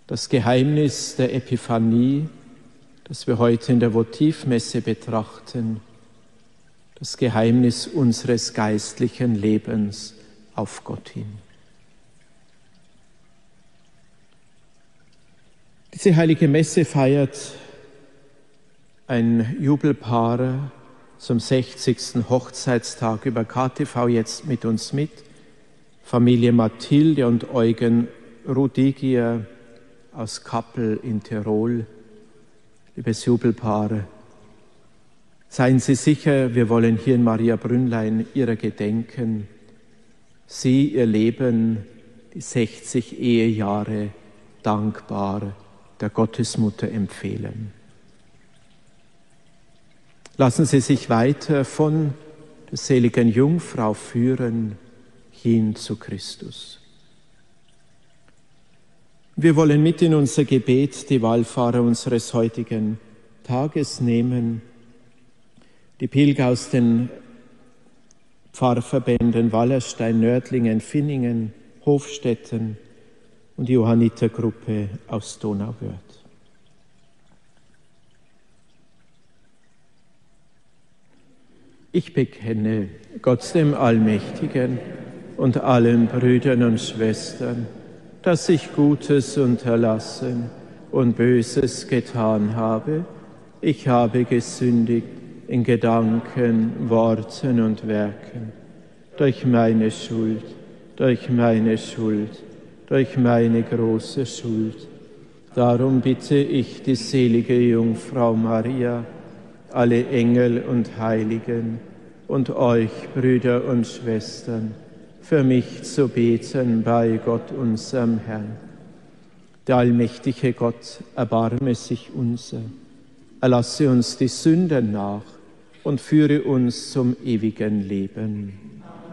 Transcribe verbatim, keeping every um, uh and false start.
das Geheimnis der Epiphanie, das wir heute in der Votivmesse betrachten, das Geheimnis unseres geistlichen Lebens auf Gott hin. Diese heilige Messe feiert ein Jubelpaar zum sechzigsten Hochzeitstag über K T V jetzt mit uns mit. Familie Mathilde und Eugen Rudigier aus Kappel in Tirol. Liebes Jubelpaar, seien Sie sicher, wir wollen hier in Maria Brünnlein Ihrer gedenken. Sie, Ihr Leben, die sechzig Ehejahre dankbar der Gottesmutter empfehlen. Lassen Sie sich weiter von der seligen Jungfrau führen hin zu Christus. Wir wollen mit in unser Gebet die Wallfahrer unseres heutigen Tages nehmen, die Pilger aus den Pfarrverbänden Wallerstein, Nördlingen, Finningen, Hofstetten und die Johannitergruppe aus Donauwörth. Ich bekenne Gott dem Allmächtigen und allen Brüdern und Schwestern, dass ich Gutes unterlassen und Böses getan habe. Ich habe gesündigt in Gedanken, Worten und Werken, durch meine Schuld, durch meine Schuld, durch meine große Schuld. Darum bitte ich die selige Jungfrau Maria, alle Engel und Heiligen und euch, Brüder und Schwestern, für mich zu beten bei Gott, unserem Herrn. Der allmächtige Gott, erbarme sich unser, erlasse uns die Sünden nach und führe uns zum ewigen Leben.